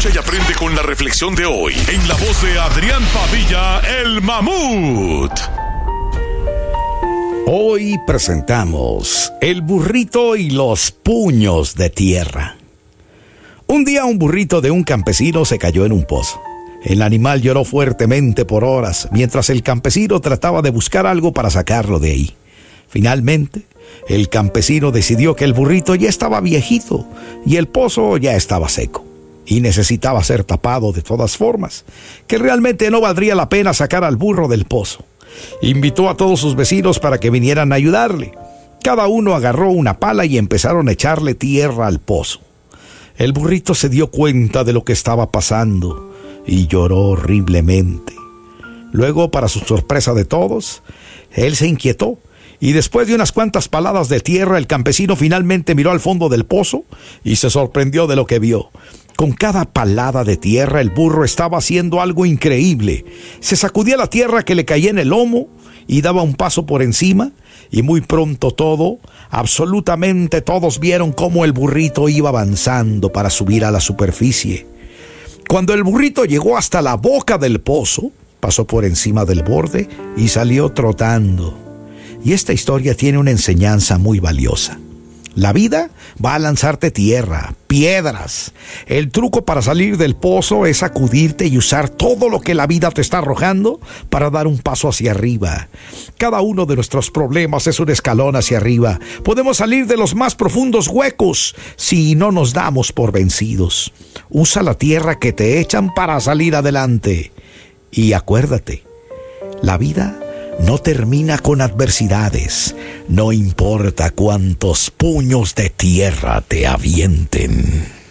Escucha y aprende con la reflexión de hoy en la voz de Adrián Padilla, el Mamut. Hoy presentamos El burrito y los puños de tierra. Un día un burrito de un campesino se cayó en un pozo. El animal lloró fuertemente por horas, mientras el campesino trataba de buscar algo para sacarlo de ahí. Finalmente, el campesino decidió que el burrito ya estaba viejito y el pozo ya estaba seco y necesitaba ser tapado de todas formas, que realmente no valdría la pena sacar al burro del pozo. Invitó a todos sus vecinos para que vinieran a ayudarle. Cada uno agarró una pala y empezaron a echarle tierra al pozo. El burrito se dio cuenta de lo que estaba pasando y lloró horriblemente. Luego, para su sorpresa de todos, él se inquietó. Y después de unas cuantas paladas de tierra, el campesino finalmente miró al fondo del pozo y se sorprendió de lo que vio. Con cada palada de tierra, el burro estaba haciendo algo increíble. Se sacudía la tierra que le caía en el lomo y daba un paso por encima, y muy pronto absolutamente todos vieron cómo el burrito iba avanzando para subir a la superficie. Cuando el burrito llegó hasta la boca del pozo, pasó por encima del borde y salió trotando. Y esta historia tiene una enseñanza muy valiosa. La vida va a lanzarte tierra, piedras. El truco para salir del pozo es sacudirte y usar todo lo que la vida te está arrojando para dar un paso hacia arriba. Cada uno de nuestros problemas es un escalón hacia arriba. Podemos salir de los más profundos huecos si no nos damos por vencidos. Usa la tierra que te echan para salir adelante. Y acuérdate, la vida no termina con adversidades, no importa cuántos puños de tierra te avienten.